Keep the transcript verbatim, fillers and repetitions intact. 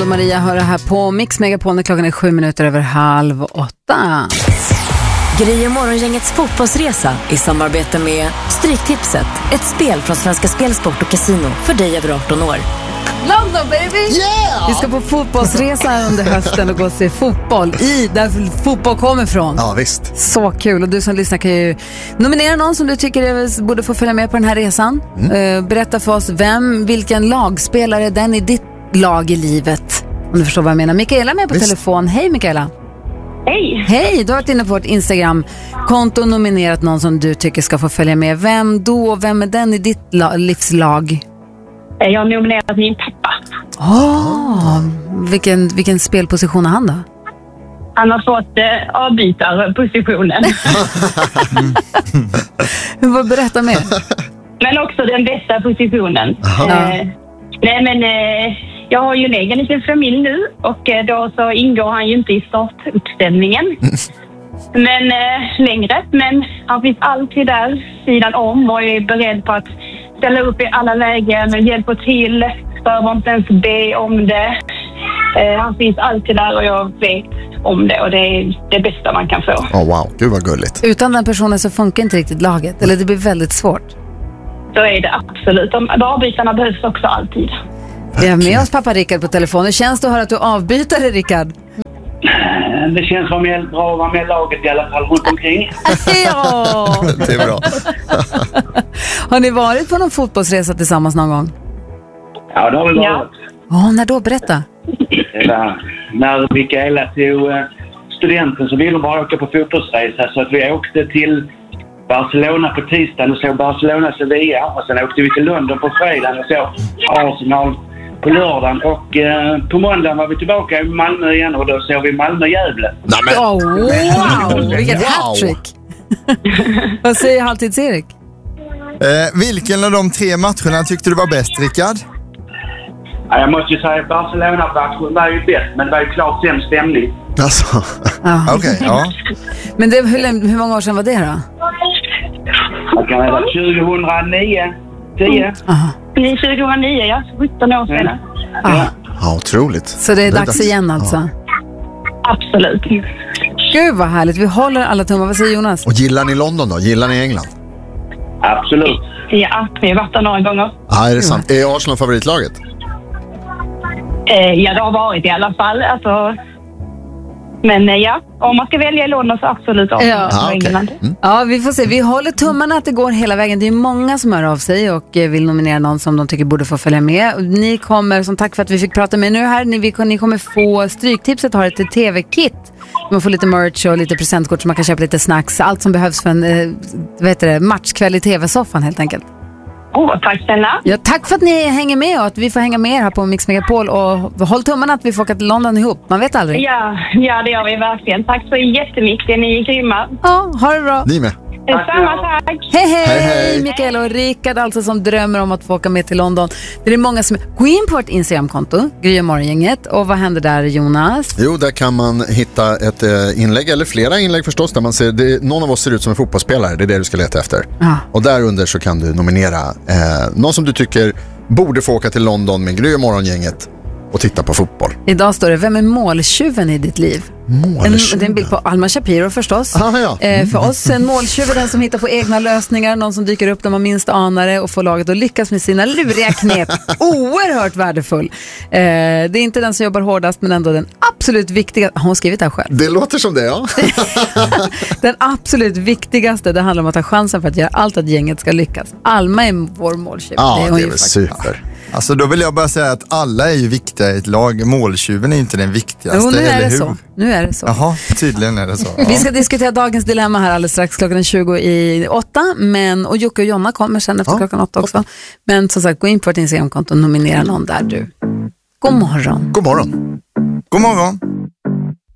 Mondo Maria hör det här på Mix Megapol när klockan är sju minuter över halv åtta. Gry och morgongängets fotbollsresa i samarbete med Stryktipset, ett spel från Svenska Spelsport och Casino för dig över arton år. London baby! Yeah! Vi ska på fotbollsresa under hösten och gå och se fotboll i där fotboll kommer ifrån. Ja, visst. Så kul, och du som lyssnar kan ju nominera någon som du tycker borde få följa med på den här resan. Mm. Berätta för oss vem, vilken lagspelare den i ditt lag i livet. Om du förstår vad jag menar. Mikaela är med på visst. telefon. Hej Mikaela. Hej! Hej, du har varit inne på vårt Instagram-konto och nominerat någon som du tycker ska få följa med. Vem då och vem är den i ditt la- livslag? Jag har nominerat min pappa. Oh, vilken, vilken spelposition har han då? Han har fått eh, avbytarpositionen. Vad berätta mer? Men också den bästa positionen. Eh, nej men eh, jag har ju en egen liten familj nu och eh, då så ingår han ju inte i startuppställningen. Men eh, längre. Men han finns alltid där sidan om och är beredd på att ställa upp i alla lägen och hjälpa till. Behöver inte ens be om det. Eh, han finns alltid där och jag vet om det och det är det bästa man kan få. Åh oh, wow, gud vad gulligt. Utan den personen så funkar inte riktigt laget, eller det blir väldigt svårt. Så är det absolut. De avbytarna behövs också alltid. Vi har med oss pappa Rickard på telefon. Hur känns det att höra att du avbytare, Rickard? Det känns som helt bra att vara med laget i alla fall runt omkring. Ja! Det är bra. Har ni varit på någon fotbollsresa tillsammans någon gång? Ja, det har vi varit. Ja. Oh, när då? Berätta. Där, när Mikaela tog uh, studenten så ville de bara åka på fotbollsresa så att vi åkte till Barcelona på tisdagen och såg Barcelona Sevilla och sen åkte vi till London på fredagen och såg Arsenal på lördagen och uh, på måndagen var vi tillbaka i Malmö igen och då såg vi Malmö-Gävle. Oh, wow, vilket wow. hattrick. Vad säger halvtids-Erik? Eh, vilken av de tre matcherna tyckte du var bäst, Rickard? Ja, jag måste ju säga att Barcelona-matchen var ju bäst, men det var ju klart sämst stämning. Alltså, ah. okej, okay, ja. Men det, hur, hur många år sedan var det då? Det kan vara tjugohundranio, tio. Mm. tjugohundranio, ja. sjutton år sedan. Ah. Ja. Ja, otroligt. Så det är, det är dags, dags igen alltså? Ja. Absolut. Gud vad härligt, vi håller alla tummar. Vad säger Jonas? Och gillar ni London då? Gillar ni England? Absolut. Ja, vi har varit där några gånger. Ja, är det sant? Är Arsenal favoritlaget? Eh, ja, det har varit i alla fall. Alltså, men eh, ja, om man ska välja i London så absolut Arsenal. Ja, ah, okay. mm. Ja, vi får se. Vi håller tummarna att det går hela vägen. Det är många som hör av sig och vill nominera någon som de tycker borde få följa med. Och ni kommer, som tack för att vi fick prata med nu här, ni, vi, ni kommer få Stryktipset, har ett tv-kit. Man får lite merch och lite presentkort så man kan köpa lite snacks. Allt som behövs för en eh, vad heter det, matchkväll i tv-soffan helt enkelt. Oh, tack snälla. Ja, tack för att ni hänger med och att vi får hänga med här på Mix Megapol och håll tummarna att vi får åka till London ihop. Man vet aldrig. Ja, ja det gör vi verkligen. Tack så jättemycket. Ni är grymma. Ja, ha det bra. Ni med. Samma tack. Hej, hej, hej, hej. Mikael och Rickard alltså som drömmer om att få åka med till London. Det är många som... Gå in på vårt Instagram-konto, Gry och morgongänget. Och vad händer där, Jonas? Jo, där kan man hitta ett eh, inlägg, eller flera inlägg förstås, där man ser, det, någon av oss ser ut som en fotbollsspelare. Det är det du ska leta efter. Ja. Och där under så kan du nominera eh, någon som du tycker borde få åka till London med Gry och morgongänget och titta på fotboll. Idag står det, vem är måltjuven i ditt liv? En, det är en bild på Alma Shapiro förstås. Ah, ja. eh, för oss en måltjuv är den som hittar på egna lösningar, någon som dyker upp när man minst anar det och får laget att lyckas med sina luriga knep. Oerhört värdefull. Eh, det är inte den som jobbar hårdast men ändå den absolut viktigaste. Har hon skrivit det här själv? Det låter som det, ja. Den absolut viktigaste, det handlar om att ta chansen för att göra allt att gänget ska lyckas. Alma är vår måltjuv. Ja, det är, det är väl super. Alltså då vill jag bara säga att alla är ju viktiga i ett lag. Måltjuven är ju inte den viktigaste, jo, nu är eller det hur? Så. Nu är det så. Jaha, tydligen är det så. Ja. Vi ska diskutera dagens dilemma här alldeles strax klockan tjugo i åtta. Men, och Jocke och Jonna kommer sen efter ja, klockan åtta också. Men som sagt, gå in på vårt Instagram-konto och nominera någon där du. God morgon. God morgon. God morgon.